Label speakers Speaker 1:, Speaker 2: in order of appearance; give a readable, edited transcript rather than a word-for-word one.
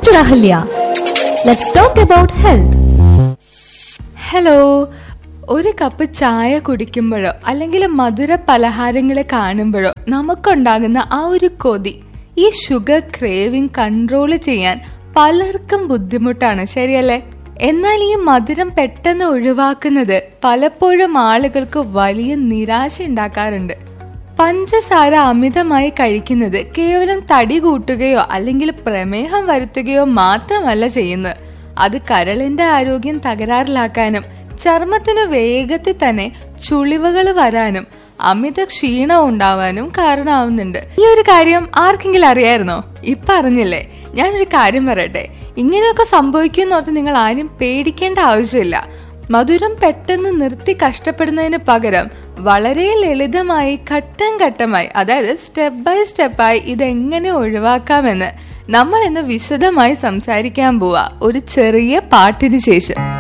Speaker 1: Dr. Ahalya. Let's talk about health.
Speaker 2: Hello, ഒരു cup ചായ കുടിക്കുമ്പോഴോ അല്ലെങ്കിൽ മധുര പലഹാരങ്ങൾ കാണുമ്പോഴോ നമുക്കുണ്ടാകുന്ന ആ ഒരു കൊതി, ഈ ഷുഗർ ക്രേവിംഗ് കൺട്രോൾ ചെയ്യാൻ പലർക്കും ബുദ്ധിമുട്ടാണ്, ശരിയല്ലേ? എന്നാൽ ഈ മധുരം പെട്ടെന്ന് ഒഴിവാക്കുന്നത് പലപ്പോഴും ആളുകൾക്ക് വലിയ നിരാശ ഉണ്ടാക്കാറുണ്ട്. പഞ്ചസാര അമിതമായി കഴിക്കുന്നത് കേവലം തടി കൂട്ടുകയോ അല്ലെങ്കിൽ പ്രമേഹം വരുത്തുകയോ മാത്രമല്ല ചെയ്യുന്നത്, അത് കരളിന്റെ ആരോഗ്യം തകരാറിലാക്കാനും ചർമ്മത്തിന് വേഗത്തിൽ തന്നെ ചുളിവുകൾ വരാനും അമിത ക്ഷീണം ഉണ്ടാവാനും കാരണമാവുന്നുണ്ട്. ഈ ഒരു കാര്യം ആർക്കെങ്കിലും അറിയായിരുന്നോ? ഇപ്പൊ അറിഞ്ഞില്ലേ? ഞാനൊരു കാര്യം പറയട്ടെ, ഇങ്ങനെയൊക്കെ സംഭവിക്കുന്നോർത്ത് നിങ്ങൾ ആരും പേടിക്കേണ്ട ആവശ്യമില്ല. മധുരം പെട്ടെന്ന് നിർത്തി കഷ്ടപ്പെടുന്നതിന് പകരം വളരെ ലളിതമായി ഘട്ടം ഘട്ടമായി, അതായത് സ്റ്റെപ്പ് ബൈ സ്റ്റെപ്പായി ഇതെങ്ങനെ ഒഴിവാക്കാമെന്ന് നമ്മൾ ഇന്ന് വിശദമായി സംസാരിക്കാൻ പോവാ ഒരു ചെറിയ പാട്ടിന് ശേഷം.